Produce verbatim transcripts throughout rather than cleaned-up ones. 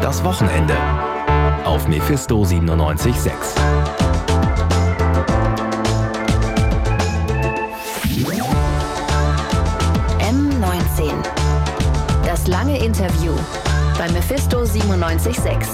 das Wochenende auf Mephisto siebenundneunzig Komma sechs. M neunzehn. Das lange Interview bei Mephisto siebenundneunzig Komma sechs.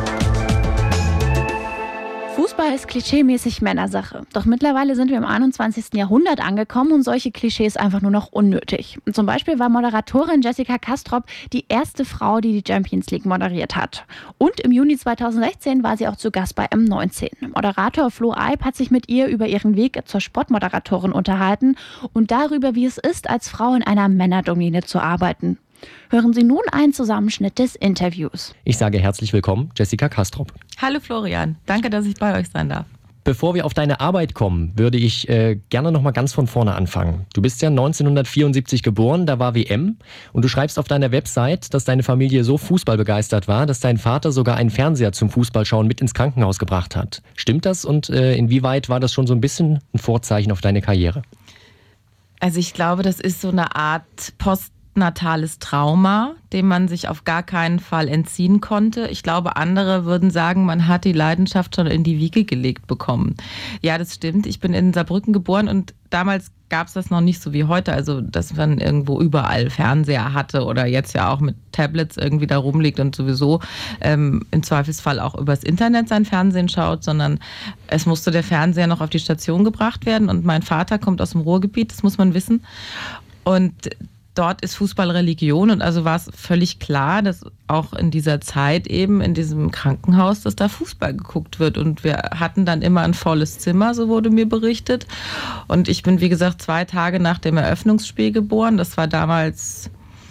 Fußball ist klischeemäßig Männersache. Doch mittlerweile sind wir im einundzwanzigsten Jahrhundert angekommen und solche Klischees einfach nur noch unnötig. Zum Beispiel war Moderatorin Jessica Kastrop die erste Frau, die die Champions League moderiert hat. Und im Juni zweitausendsechzehn war sie auch zu Gast bei M neunzehn. Moderator Flo Eib hat sich mit ihr über ihren Weg zur Sportmoderatorin unterhalten und darüber, wie es ist, als Frau in einer Männerdomäne zu arbeiten. Hören Sie nun einen Zusammenschnitt des Interviews. Ich sage herzlich willkommen, Jessica Kastrop. Hallo Florian, danke, dass ich bei euch sein darf. Bevor wir auf deine Arbeit kommen, würde ich äh, gerne noch mal ganz von vorne anfangen. Du bist ja neunzehnhundertvierundsiebzig geboren, da war W M. Und du schreibst auf deiner Website, dass deine Familie so fußballbegeistert war, dass dein Vater sogar einen Fernseher zum Fußballschauen mit ins Krankenhaus gebracht hat. Stimmt das und äh, inwieweit war das schon so ein bisschen ein Vorzeichen auf deine Karriere? Also ich glaube, das ist so eine Art Post natales Trauma, dem man sich auf gar keinen Fall entziehen konnte. Ich glaube, andere würden sagen, man hat die Leidenschaft schon in die Wiege gelegt bekommen. Ja, das stimmt. Ich bin in Saarbrücken geboren und damals gab es das noch nicht so wie heute, also dass man irgendwo überall Fernseher hatte oder jetzt ja auch mit Tablets irgendwie da rumliegt und sowieso ähm, im Zweifelsfall auch übers Internet sein Fernsehen schaut, sondern es musste der Fernseher noch auf die Station gebracht werden und mein Vater kommt aus dem Ruhrgebiet, das muss man wissen. Und dort ist Fußball Religion und also war es völlig klar, dass auch in dieser Zeit eben in diesem Krankenhaus, dass da Fußball geguckt wird und wir hatten dann immer ein volles Zimmer, so wurde mir berichtet und ich bin wie gesagt zwei Tage nach dem Eröffnungsspiel geboren, das war damals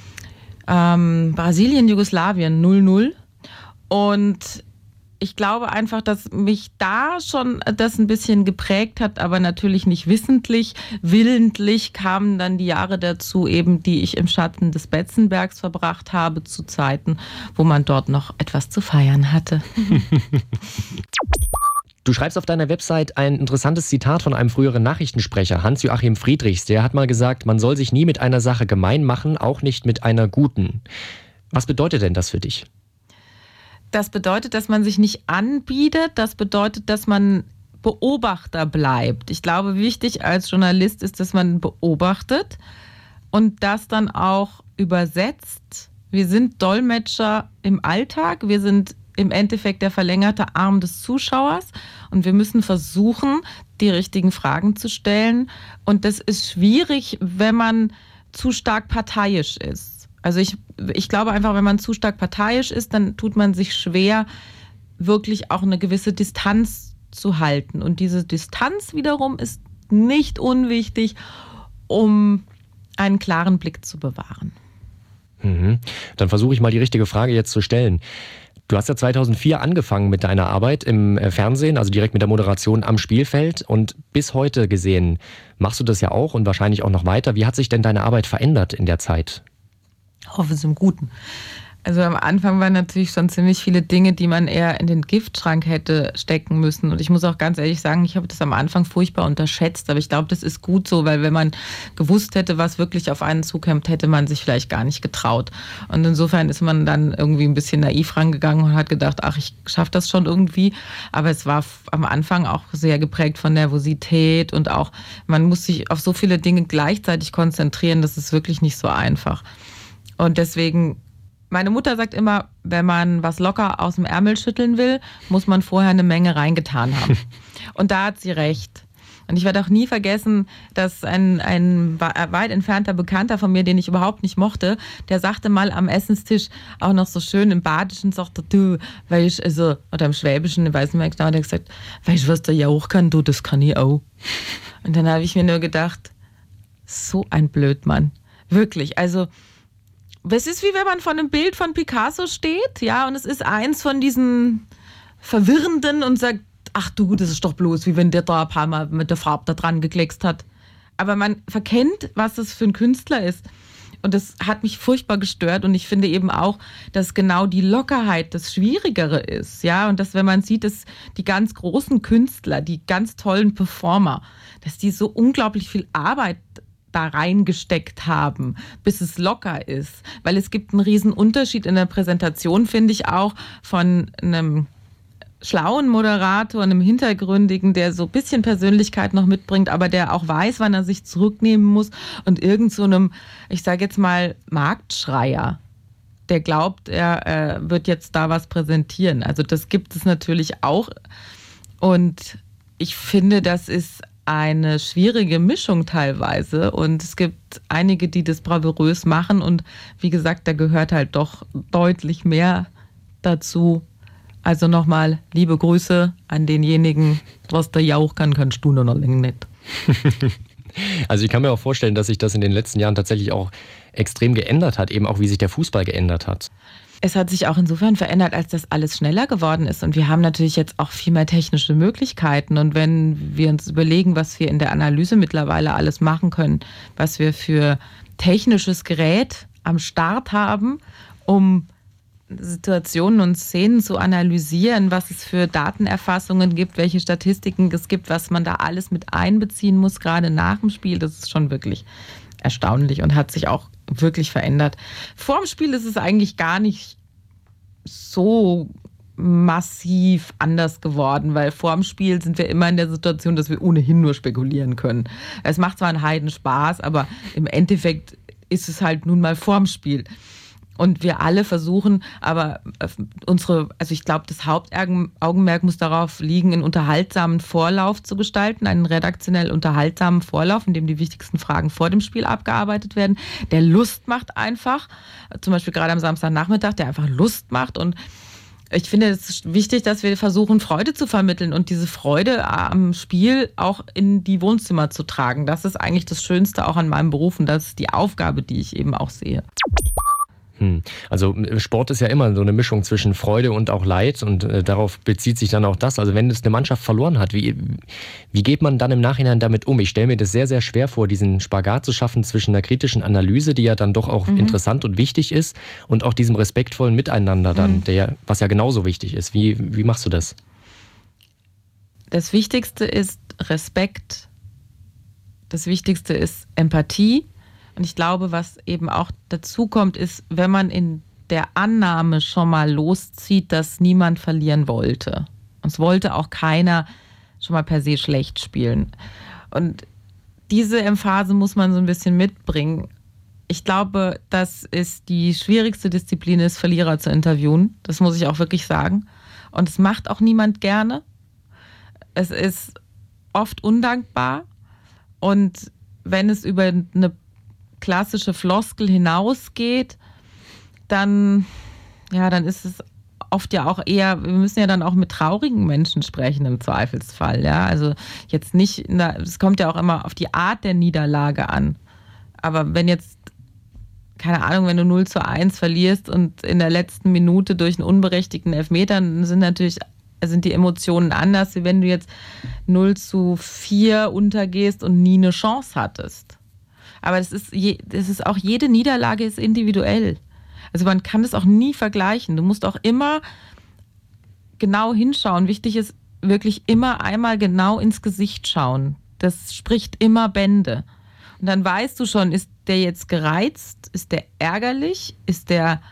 ähm, Brasilien, Jugoslawien null null und ich glaube einfach, dass mich da schon das ein bisschen geprägt hat, aber natürlich nicht wissentlich. Willentlich kamen dann die Jahre dazu, eben die ich im Schatten des Betzenbergs verbracht habe, zu Zeiten, wo man dort noch etwas zu feiern hatte. Du schreibst auf deiner Website ein interessantes Zitat von einem früheren Nachrichtensprecher, Hans-Joachim Friedrichs. Der hat mal gesagt, man soll sich nie mit einer Sache gemein machen, auch nicht mit einer guten. Was bedeutet denn das für dich? Das bedeutet, dass man sich nicht anbietet. Das bedeutet, dass man Beobachter bleibt. Ich glaube, wichtig als Journalist ist, dass man beobachtet und das dann auch übersetzt. Wir sind Dolmetscher im Alltag. Wir sind im Endeffekt der verlängerte Arm des Zuschauers und wir müssen versuchen, die richtigen Fragen zu stellen. Und das ist schwierig, wenn man zu stark parteiisch ist. Also ich, ich glaube einfach, wenn man zu stark parteiisch ist, dann tut man sich schwer, wirklich auch eine gewisse Distanz zu halten. Und diese Distanz wiederum ist nicht unwichtig, um einen klaren Blick zu bewahren. Mhm. Dann versuche ich mal die richtige Frage jetzt zu stellen. Du hast ja zweitausendvier angefangen mit deiner Arbeit im Fernsehen, also direkt mit der Moderation am Spielfeld und bis heute gesehen machst du das ja auch und wahrscheinlich auch noch weiter. Wie hat sich denn deine Arbeit verändert in der Zeit? Ich hoffe es im Guten. Also am Anfang waren natürlich schon ziemlich viele Dinge, die man eher in den Giftschrank hätte stecken müssen. Und ich muss auch ganz ehrlich sagen, ich habe das am Anfang furchtbar unterschätzt. Aber ich glaube, das ist gut so, weil wenn man gewusst hätte, was wirklich auf einen zukommt, hätte man sich vielleicht gar nicht getraut. Und insofern ist man dann irgendwie ein bisschen naiv rangegangen und hat gedacht, ach, ich schaffe das schon irgendwie. Aber es war am Anfang auch sehr geprägt von Nervosität und auch, man muss sich auf so viele Dinge gleichzeitig konzentrieren, das ist wirklich nicht so einfach. Und deswegen, meine Mutter sagt immer, wenn man was locker aus dem Ärmel schütteln will, muss man vorher eine Menge reingetan haben. Und da hat sie recht. Und ich werde auch nie vergessen, dass ein, ein weit entfernter Bekannter von mir, den ich überhaupt nicht mochte, der sagte mal am Essenstisch auch noch so schön im Badischen, sagte, du, weißt also, oder im Schwäbischen, ich weiß nicht mehr genau, der hat gesagt, weißt du, was der ja auch kann, du, das kann ich auch. Und dann habe ich mir nur gedacht, so ein Blödmann. Wirklich, also es ist wie wenn man vor einem Bild von Picasso steht, ja, und es ist eins von diesen Verwirrenden und sagt, ach du, das ist doch bloß, wie wenn der da ein paar Mal mit der Farbe da dran gekleckst hat. Aber man verkennt, was das für ein Künstler ist. Und das hat mich furchtbar gestört. Und ich finde eben auch, dass genau die Lockerheit das Schwierigere ist. Ja, und dass, wenn man sieht, dass die ganz großen Künstler, die ganz tollen Performer, dass die so unglaublich viel Arbeit da reingesteckt haben, bis es locker ist. Weil es gibt einen riesen Unterschied in der Präsentation, finde ich auch, von einem schlauen Moderator, einem Hintergründigen, der so ein bisschen Persönlichkeit noch mitbringt, aber der auch weiß, wann er sich zurücknehmen muss, und irgend so einem, ich sage jetzt mal, Marktschreier, der glaubt, er äh, wird jetzt da was präsentieren. Also das gibt es natürlich auch. Und ich finde, das ist eine schwierige Mischung teilweise. Und es gibt einige, die das bravourös machen. Und wie gesagt, da gehört halt doch deutlich mehr dazu. Also nochmal liebe Grüße an denjenigen, was der Jauch kann, kannst du noch länger nicht. Also ich kann mir auch vorstellen, dass sich das in den letzten Jahren tatsächlich auch extrem geändert hat, eben auch wie sich der Fußball geändert hat. Es hat sich auch insofern verändert, als das alles schneller geworden ist. Und wir haben natürlich jetzt auch viel mehr technische Möglichkeiten. Und wenn wir uns überlegen, was wir in der Analyse mittlerweile alles machen können, was wir für technisches Gerät am Start haben, um Situationen und Szenen zu analysieren, was es für Datenerfassungen gibt, welche Statistiken es gibt, was man da alles mit einbeziehen muss, gerade nach dem Spiel, das ist schon wirklich erstaunlich und hat sich auch wirklich verändert. Vor dem Spiel ist es eigentlich gar nicht so massiv anders geworden, weil vor dem Spiel sind wir immer in der Situation, dass wir ohnehin nur spekulieren können. Es macht zwar einen Heidenspaß, aber im Endeffekt ist es halt nun mal vor dem Spiel. Und wir alle versuchen, aber unsere, also ich glaube, das Hauptaugenmerk muss darauf liegen, einen unterhaltsamen Vorlauf zu gestalten, einen redaktionell unterhaltsamen Vorlauf, in dem die wichtigsten Fragen vor dem Spiel abgearbeitet werden, der Lust macht einfach, zum Beispiel gerade am Samstagnachmittag, der einfach Lust macht. Und ich finde, es ist wichtig, dass wir versuchen, Freude zu vermitteln und diese Freude am Spiel auch in die Wohnzimmer zu tragen. Das ist eigentlich das Schönste auch an meinem Beruf und das ist die Aufgabe, die ich eben auch sehe. Also Sport ist ja immer so eine Mischung zwischen Freude und auch Leid und äh, darauf bezieht sich dann auch das. Also wenn es eine Mannschaft verloren hat, wie, wie geht man dann im Nachhinein damit um? Ich stelle mir das sehr, sehr schwer vor, diesen Spagat zu schaffen zwischen einer kritischen Analyse, die ja dann doch auch mhm. interessant und wichtig ist, und auch diesem respektvollen Miteinander dann, mhm. der, was ja genauso wichtig ist. Wie, wie machst du das? Das Wichtigste ist Respekt. Das Wichtigste ist Empathie. Und ich glaube, was eben auch dazu kommt, ist, wenn man in der Annahme schon mal loszieht, dass niemand verlieren wollte. Und es wollte auch keiner schon mal per se schlecht spielen. Und diese Emphase muss man so ein bisschen mitbringen. Ich glaube, dass es die schwierigste Disziplin ist, Verlierer zu interviewen. Das muss ich auch wirklich sagen. Und es macht auch niemand gerne. Es ist oft undankbar. Und wenn es über eine klassische Floskel hinausgeht, dann, ja, dann ist es oft ja auch eher, wir müssen ja dann auch mit traurigen Menschen sprechen im Zweifelsfall, ja, also jetzt nicht, es kommt ja auch immer auf die Art der Niederlage an, aber wenn jetzt, keine Ahnung, wenn du null zu eins verlierst und in der letzten Minute durch einen unberechtigten Elfmeter, dann sind natürlich sind die Emotionen anders, wie wenn du jetzt null zu vier untergehst und nie eine Chance hattest. Aber das ist, das ist auch, jede Niederlage ist individuell. Also man kann das auch nie vergleichen. Du musst auch immer genau hinschauen. Wichtig ist wirklich immer einmal genau ins Gesicht schauen. Das spricht immer Bände. Und dann weißt du schon, ist der jetzt gereizt? Ist der ärgerlich? Ist der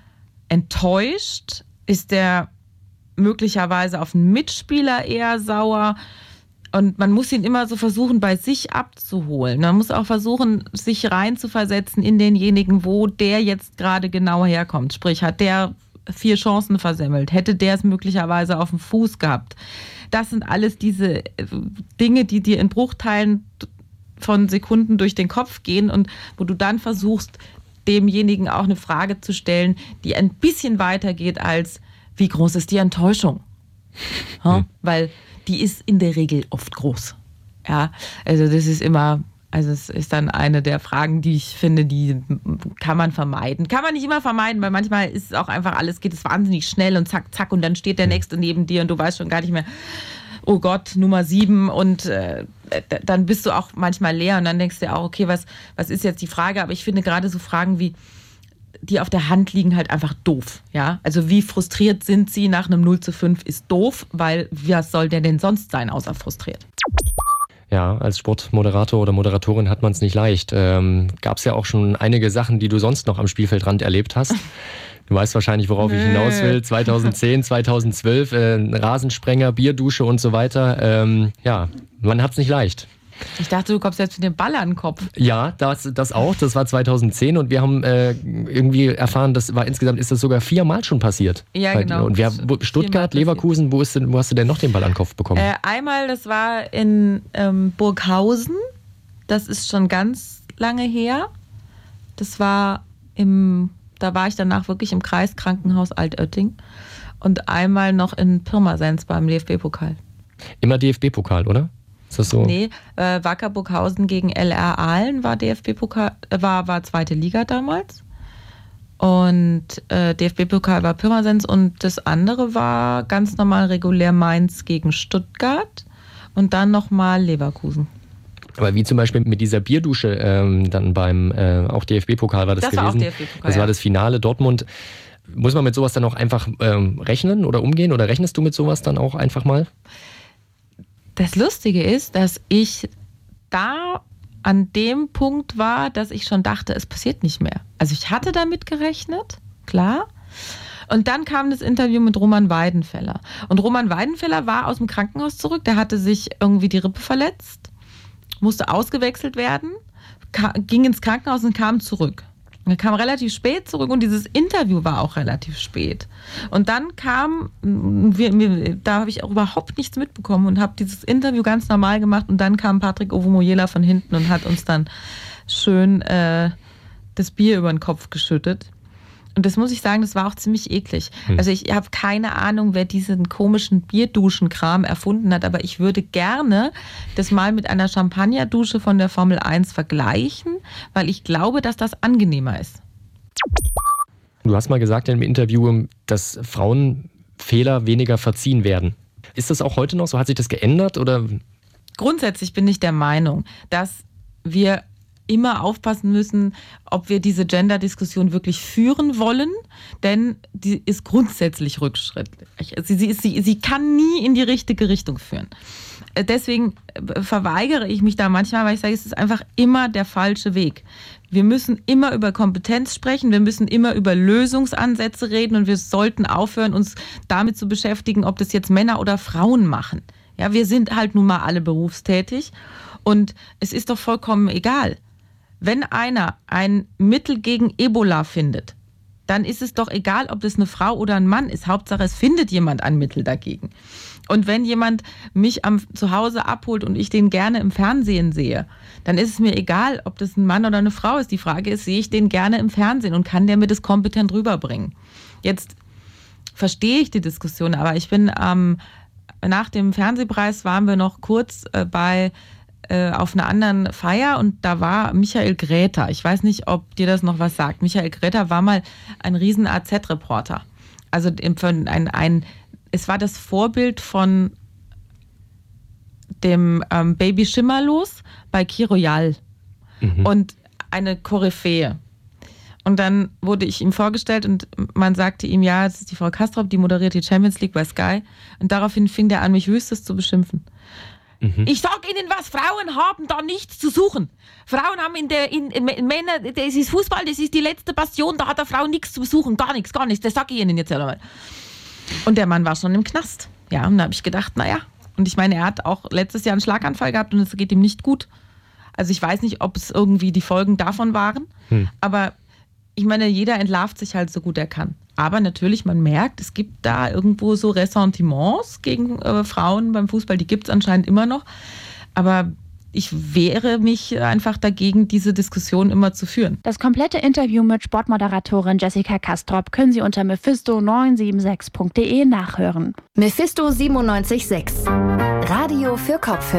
enttäuscht? Ist der möglicherweise auf einen Mitspieler eher sauer? Und man muss ihn immer so versuchen, bei sich abzuholen. Man muss auch versuchen, sich reinzuversetzen in denjenigen, wo der jetzt gerade genau herkommt. Sprich, hat der vier Chancen versemmelt? Hätte der es möglicherweise auf dem Fuß gehabt? Das sind alles diese Dinge, die dir in Bruchteilen von Sekunden durch den Kopf gehen und wo du dann versuchst, demjenigen auch eine Frage zu stellen, die ein bisschen weiter geht als, wie groß ist die Enttäuschung? Ja, hm. Weil die ist in der Regel oft groß. Ja, also das ist immer, also es ist dann eine der Fragen, die ich finde, die kann man vermeiden. Kann man nicht immer vermeiden, weil manchmal ist es auch einfach alles, geht es wahnsinnig schnell und zack, zack und dann steht der Nächste neben dir und du weißt schon gar nicht mehr, oh Gott, Nummer sieben und äh, dann bist du auch manchmal leer und dann denkst du auch, okay, was, was ist jetzt die Frage? Aber ich finde gerade so Fragen wie, die auf der Hand liegen, halt einfach doof. Ja? Also wie frustriert sind sie nach einem null zu fünf ist doof, weil was soll der denn sonst sein, außer frustriert? Ja, als Sportmoderator oder Moderatorin hat man es nicht leicht. Ähm, Gab es ja auch schon einige Sachen, die du sonst noch am Spielfeldrand erlebt hast. Du weißt wahrscheinlich, worauf Nö. ich hinaus will. zweitausendzehn, zweitausendzwölf, äh, Rasensprenger, Bierdusche und so weiter. Ähm, ja, man hat es nicht leicht. Ich dachte, du kommst jetzt mit dem Ball an den Kopf. Ja, das, das auch. Das war zweitausendzehn und wir haben äh, irgendwie erfahren, das war insgesamt ist das sogar viermal schon passiert. Ja, genau. Und wer, Stuttgart, Leverkusen, wo, ist denn, wo hast du denn noch den Ball an den Kopf bekommen? Äh, einmal, das war in ähm, Burghausen. Das ist schon ganz lange her. Das war im, da war ich danach wirklich im Kreiskrankenhaus Altötting. Und einmal noch in Pirmasens beim D F B-Pokal. Immer D F B-Pokal, oder? Ist das so? Nee, äh, Wacker Burghausen gegen L R Aalen war D F B-Pokal, äh, war, war zweite Liga damals. Und äh, D F B-Pokal war Pirmasens und das andere war ganz normal regulär Mainz gegen Stuttgart und dann nochmal Leverkusen. Aber wie zum Beispiel mit dieser Bierdusche ähm, dann beim äh, auch D F B-Pokal war das, das gewesen. War auch D F B-Pokal, das war das Finale Dortmund. Muss man mit sowas dann auch einfach ähm, rechnen oder umgehen oder rechnest du mit sowas dann auch einfach mal? Das Lustige ist, dass ich da an dem Punkt war, dass ich schon dachte, es passiert nicht mehr. Also ich hatte damit gerechnet, klar. Und dann kam das Interview mit Roman Weidenfeller. Und Roman Weidenfeller war aus dem Krankenhaus zurück. Der hatte sich irgendwie die Rippe verletzt, musste ausgewechselt werden, ging ins Krankenhaus und kam zurück. Er kam relativ spät zurück und dieses Interview war auch relativ spät. Und dann kam, wir, wir, da habe ich auch überhaupt nichts mitbekommen und habe dieses Interview ganz normal gemacht und dann kam Patrick Ovomoyela von hinten und hat uns dann schön äh, das Bier über den Kopf geschüttet. Und das muss ich sagen, das war auch ziemlich eklig. Hm. Also ich habe keine Ahnung, wer diesen komischen Bierduschenkram erfunden hat, aber ich würde gerne das mal mit einer Champagnerdusche von der Formel eins vergleichen, weil ich glaube, dass das angenehmer ist. Du hast mal gesagt im Interview, dass Frauen Fehler weniger verziehen werden. Ist das auch heute noch so? Hat sich das geändert? Oder? Grundsätzlich bin ich der Meinung, dass wir immer aufpassen müssen, ob wir diese Gender-Diskussion wirklich führen wollen, denn die ist grundsätzlich rückschrittlich. Sie, sie, ist, sie, sie kann nie in die richtige Richtung führen. Deswegen verweigere ich mich da manchmal, weil ich sage, es ist einfach immer der falsche Weg. Wir müssen immer über Kompetenz sprechen, wir müssen immer über Lösungsansätze reden und wir sollten aufhören, uns damit zu beschäftigen, ob das jetzt Männer oder Frauen machen. Ja, wir sind halt nun mal alle berufstätig und es ist doch vollkommen egal. Wenn einer ein Mittel gegen Ebola findet, dann ist es doch egal, ob das eine Frau oder ein Mann ist. Hauptsache, es findet jemand ein Mittel dagegen. Und wenn jemand mich am Zuhause abholt und ich den gerne im Fernsehen sehe, dann ist es mir egal, ob das ein Mann oder eine Frau ist. Die Frage ist, sehe ich den gerne im Fernsehen und kann der mir das kompetent rüberbringen? Jetzt verstehe ich die Diskussion, aber ich bin ähm, nach dem Fernsehpreis waren wir noch kurz äh, bei auf einer anderen Feier und da war Michael Gräter. Ich weiß nicht, ob dir das noch was sagt. Michael Gräter war mal ein riesen A Z-Reporter. Also ein, ein, es war das Vorbild von dem ähm, Baby Schimmerlos bei Kiroyal mhm. und eine Koryphäe. Und dann wurde ich ihm vorgestellt und man sagte ihm, ja, das ist die Frau Kastrop, die moderiert die Champions League bei Sky. Und daraufhin fing der an, mich wüstes zu beschimpfen. Mhm. Ich sag Ihnen was, Frauen haben da nichts zu suchen. Frauen haben in der, in, in, in Männer, das ist Fußball, das ist die letzte Bastion, da hat der Frau nichts zu suchen, gar nichts, gar nichts, das sag ich Ihnen jetzt einmal. Und der Mann war schon im Knast. Ja, und da habe ich gedacht, naja, und ich meine, er hat auch letztes Jahr einen Schlaganfall gehabt und es geht ihm nicht gut. Also ich weiß nicht, ob es irgendwie die Folgen davon waren, hm. aber ich meine, jeder entlarvt sich halt so gut er kann. Aber natürlich, man merkt, es gibt da irgendwo so Ressentiments gegen äh, Frauen beim Fußball, die gibt es anscheinend immer noch. Aber ich wehre mich einfach dagegen, diese Diskussion immer zu führen. Das komplette Interview mit Sportmoderatorin Jessica Kastrop können Sie unter mephisto neun sieben sechs punkt de nachhören. Mephisto siebenundneunzig Komma sechs. Radio für Kopfhörer.